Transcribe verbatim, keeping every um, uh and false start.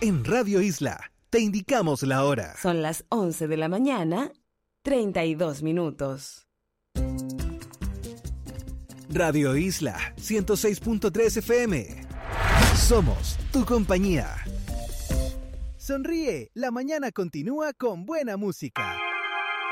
En Radio Isla, te indicamos la hora. Son las once de la mañana, treinta y dos minutos. Radio Isla, ciento seis punto tres F M. Somos tu compañía. Sonríe, la mañana continúa con buena música.